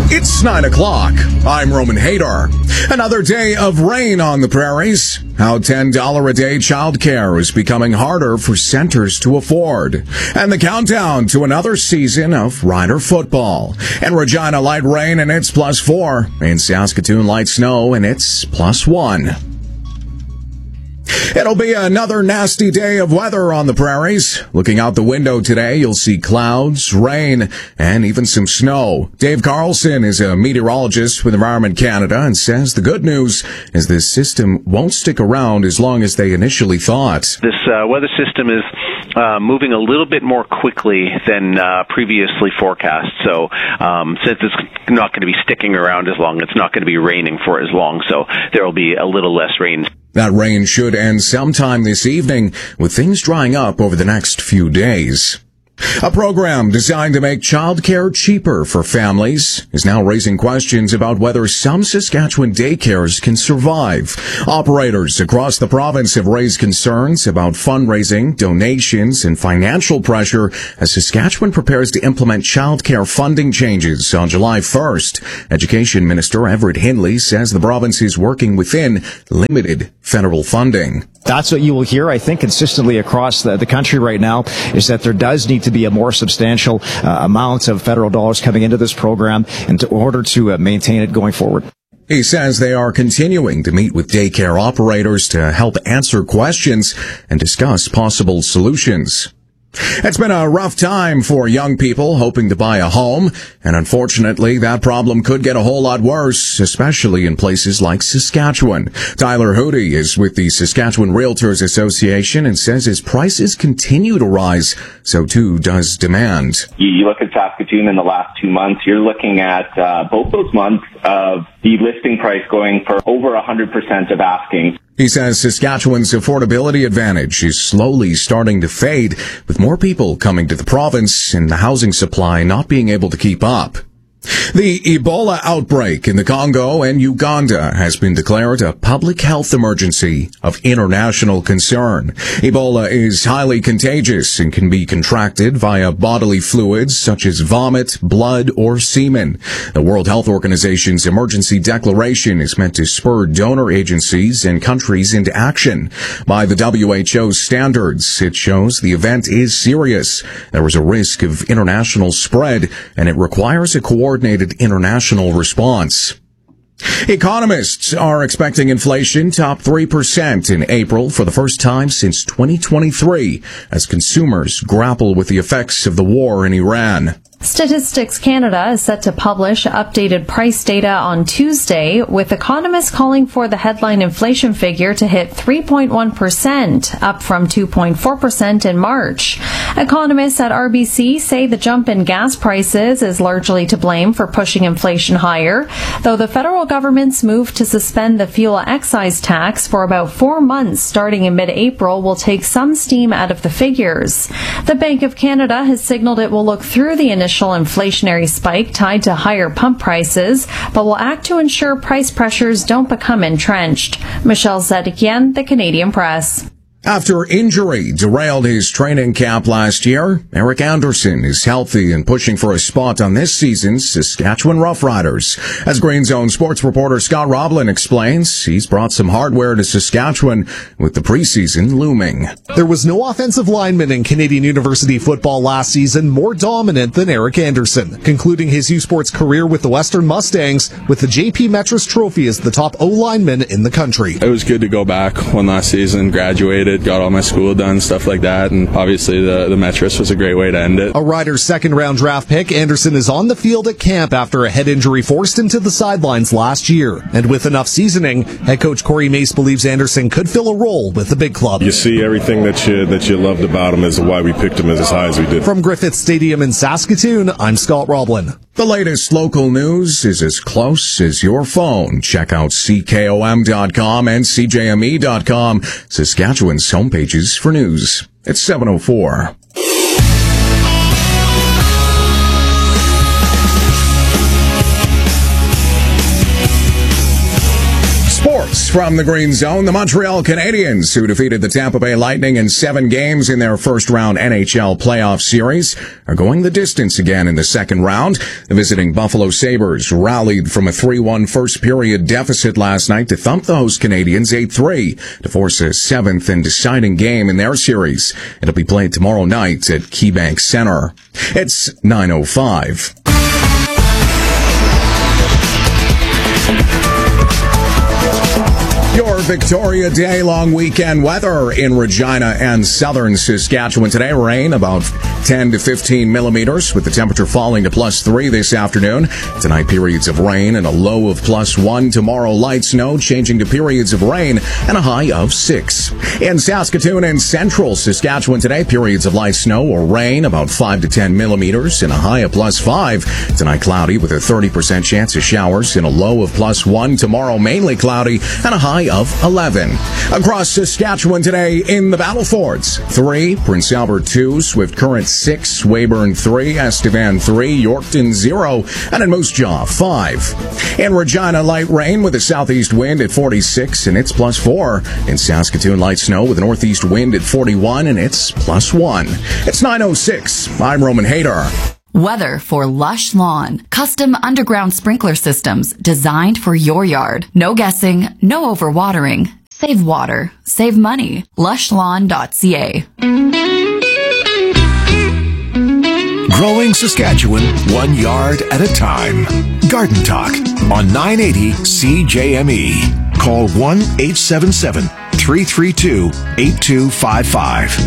It's 9 o'clock. I'm Roman Hadar. Another day of rain on the prairies. How $10 a day childcare is becoming harder for centers to afford. And the countdown to another season of Rider football. In Regina, light rain and it's +4. In Saskatoon, light snow and it's +1. It'll be another nasty day of weather on the prairies. Looking out the window today, you'll see clouds, rain, and even some snow. Dave Carlson is a meteorologist with Environment Canada and says the good news is this system won't stick around as long as they initially thought. This weather system is moving a little bit more quickly than previously forecast. So since it's not going to be sticking around as long, it's not going to be raining for as long. So there will be a little less rain. That rain should end sometime this evening, with things drying up over the next few days. A program designed to make childcare cheaper for families is now raising questions about whether some Saskatchewan daycares can survive. Operators across the province have raised concerns about fundraising, donations, and financial pressure as Saskatchewan prepares to implement childcare funding changes on July 1st. Education Minister Everett Hindley says the province is working within limited federal funding. That's what you will hear, I think, consistently across the country right now, is that there does need to be a more substantial amount of federal dollars coming into this program in order to maintain it going forward. He says they are continuing to meet with daycare operators to help answer questions and discuss possible solutions. It's been a rough time for young people hoping to buy a home, and unfortunately that problem could get a whole lot worse, especially in places like Saskatchewan. Tyler Hootie is with the Saskatchewan Realtors Association and says as prices continue to rise, so too does demand. You look at Saskatoon in the last 2 months, you're looking at both those months of the listing price going for over 100% of asking. He says Saskatchewan's affordability advantage is slowly starting to fade, with more people coming to the province and the housing supply not being able to keep up. The Ebola outbreak in the Congo and Uganda has been declared a public health emergency of international concern. Ebola is highly contagious and can be contracted via bodily fluids such as vomit, blood, or semen. The World Health Organization's emergency declaration is meant to spur donor agencies and countries into action. By the WHO's standards, it shows the event is serious. There is a risk of international spread, and it requires a coordinated international response. Economists are expecting inflation top 3% in April for the first time since 2023 as consumers grapple with the effects of the war in Iran. Statistics Canada is set to publish updated price data on Tuesday, with economists calling for the headline inflation figure to hit 3.1%, up from 2.4% in March. Economists at RBC say the jump in gas prices is largely to blame for pushing inflation higher, though the federal government's move to suspend the fuel excise tax for about 4 months starting in mid-April will take some steam out of the figures. The Bank of Canada has signaled it will look through the initial inflationary spike tied to higher pump prices, but will act to ensure price pressures don't become entrenched. Michelle Zedekian, The Canadian Press. After injury derailed his training camp last year, Eric Anderson is healthy and pushing for a spot on this season's Saskatchewan Roughriders. As Green Zone sports reporter Scott Roblin explains, he's brought some hardware to Saskatchewan with the preseason looming. There was no offensive lineman in Canadian University football last season more dominant than Eric Anderson, concluding his U Sports career with the Western Mustangs with the JP Metris Trophy as the top O-lineman in the country. It was good to go back when last season, graduated, got all my school done, stuff like that, and obviously the Metris was a great way to end it. A Riders' second-round draft pick, Anderson is on the field at camp after a head injury forced him to the sidelines last year. And with enough seasoning, head coach Corey Mace believes Anderson could fill a role with the big club. You see everything that you loved about him is why we picked him as high as we did. From Griffith Stadium in Saskatoon, I'm Scott Roblin. The latest local news is as close as your phone. Check out CKOM.com and CJME.com, Saskatchewan's homepages for news. It's 7:04. Sports Next from the Green Zone, the Montreal Canadiens, who defeated the Tampa Bay Lightning in 7 games in their first-round NHL playoff series, are going the distance again in the second round. The visiting Buffalo Sabres rallied from a 3-1 first-period deficit last night to thump the host Canadiens 8-3 to force a 7th and deciding game in their series. It'll be played tomorrow night at KeyBank Center. It's 9:05. Your Victoria Day long weekend weather in Regina and southern Saskatchewan today. Rain about 10 to 15 millimeters with the temperature falling to +3 this afternoon. Tonight periods of rain and a low of +1. Tomorrow light snow changing to periods of rain and a high of 6. In Saskatoon and central Saskatchewan today, periods of light snow or rain about 5 to 10 millimeters and a high of +5. Tonight cloudy with a 30% chance of showers and a low of +1. Tomorrow mainly cloudy and a high of 11. Across Saskatchewan today in the Battle Forts, 3, Prince Albert 2, Swift Current 6, Weyburn 3, Estevan 3, Yorkton 0, and in Moose Jaw 5. In Regina, light rain with a southeast wind at 46 and it's +4. In Saskatoon, light snow with a northeast wind at 41 and it's +1. It's 9:06. I'm Roman Hader. Weather for Lush Lawn. Custom underground sprinkler systems designed for your yard. No guessing, no overwatering. Save water, save money. Lushlawn.ca. Growing Saskatchewan, 1 yard at a time. Garden Talk on 980 CJME. Call 1-877-332-8255.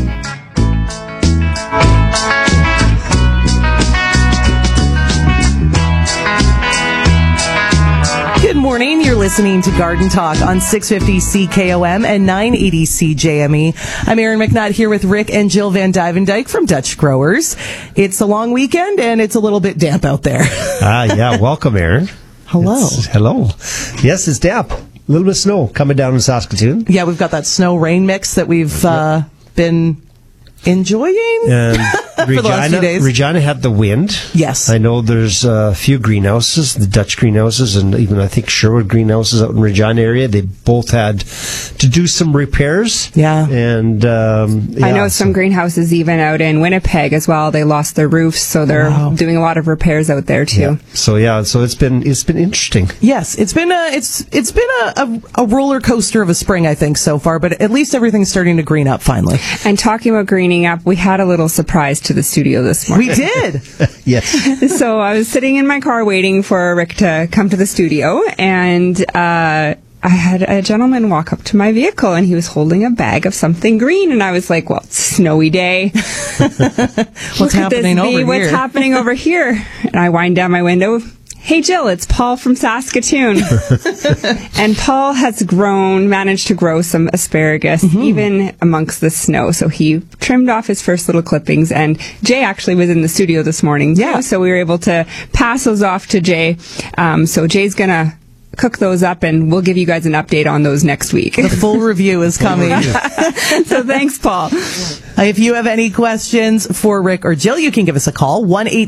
Good morning. You're listening to Garden Talk on 650 CKOM and 980 CJME. I'm Erin McNutt here with Rick and Jill Van Dyvendyke from Dutch Growers. It's a long weekend and it's a little bit damp out there. Yeah. Welcome, Erin. Hello. Hello. Yes, it's damp. A little bit of snow coming down in Saskatoon. Yeah, we've got that snow-rain mix that we've been enjoying and for the last few days. Regina had the wind. Yes. I know there's a few greenhouses, the Dutch greenhouses, and even I think Sherwood greenhouses out in Regina area. They both had to do some repairs. Yeah. And I know some greenhouses even out in Winnipeg as well. They lost their roofs, so they're doing a lot of repairs out there too. Yeah. So it's been interesting. Yes, it's been a roller coaster of a spring, I think, so far. But at least everything's starting to green up finally. And talking about greening up, we had a little surprise to the studio this morning. We did. Yes. So I was sitting in my car waiting for Rick to come to the studio, and I had a gentleman walk up to my vehicle, and he was holding a bag of something green, and I was like, well, it's a snowy day. What's happening over here? What's happening over here? And I wind down my window. Hey, Jill, it's Paul from Saskatoon. And Paul has managed to grow some asparagus, even amongst the snow. So he trimmed off his first little clippings. And Jay actually was in the studio this morning, too. Yeah. So we were able to pass those off to Jay. So Jay's going to cook those up, and we'll give you guys an update on those next week. The full review is coming. So thanks, Paul. If you have any questions for Rick or Jill, you can give us a call,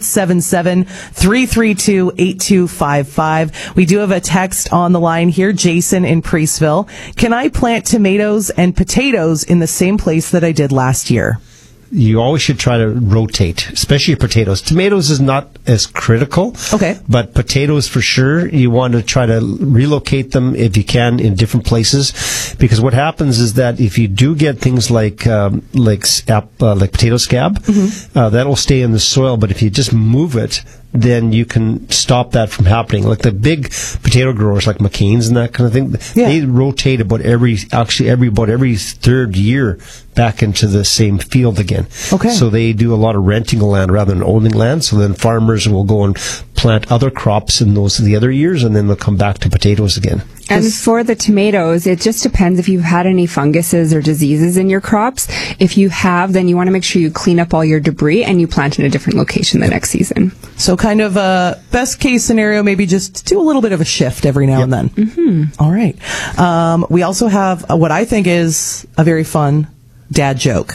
1-877-332-8255. We do have a text on the line here, Jason in Priestville. Can I plant tomatoes and potatoes in the same place that I did last year? You always should try to rotate, especially potatoes. Tomatoes is not as critical. Okay. But potatoes for sure, you want to try to relocate them if you can in different places, because what happens is that if you do get things like potato scab, that'll stay in the soil. But if you just move it, then you can stop that from happening. Like the big potato growers, like McCain's and that kind of thing, they rotate about every third year back into the same field again. Okay. So they do a lot of renting of land rather than owning land. So then farmers will go and plant other crops in the other years, and then they'll come back to potatoes again. And for the tomatoes, it just depends if you've had any funguses or diseases in your crops. If you have, then you want to make sure you clean up all your debris and you plant in a different location the next season. So kind of a best case scenario, maybe just do a little bit of a shift every now and then. Mm-hmm. All right. We also have what I think is a very fun dad joke.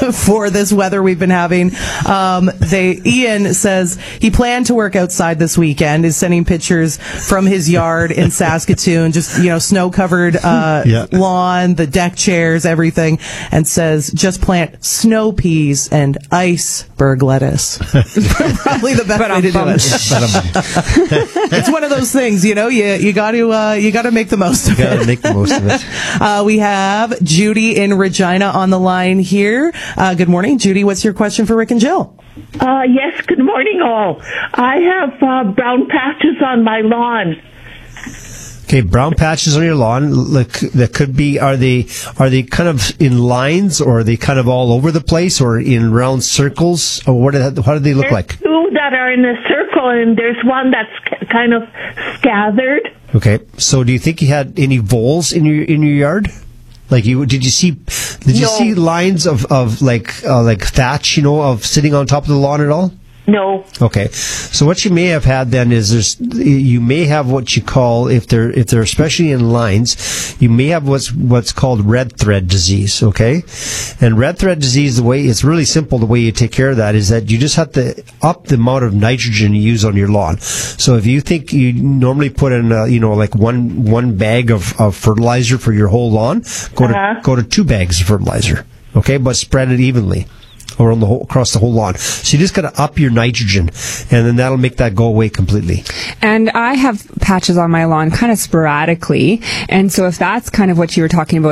for this weather we've been having. Ian says he planned to work outside this weekend, is sending pictures from his yard in Saskatoon, just, snow-covered lawn, the deck chairs, everything, and says just plant snow peas and iceberg lettuce. Probably the best way to do it. It's one of those things, you got to make the most of it. Got to make the most of it. We have Judy in Regina on the line here. Good morning, Judy. What's your question for Rick and Jill? Yes, good morning, all. I have brown patches on my lawn. Okay, brown patches on your lawn. Look, that could be. Are they kind of in lines, or are they kind of all over the place, or in round circles, or how do they look like? Two that are in a circle, and there's one that's kind of scattered. Okay, so do you think you had any voles in your yard? Like did you see lines of like thatch, of sitting on top of the lawn at all? No. Okay. So what you may have had then is you may have what you call, if they're especially in lines, you may have what's called red thread disease, okay? And red thread disease, it's really simple. The way you take care of that is that you just have to up the amount of nitrogen you use on your lawn. So if you think you normally put in like one bag of fertilizer for your whole lawn, go to 2 bags of fertilizer. Okay? But spread it evenly across the whole lawn. So you just got to up your nitrogen, and then that'll make that go away completely. And I have patches on my lawn kind of sporadically, and so if that's kind of what you were talking about,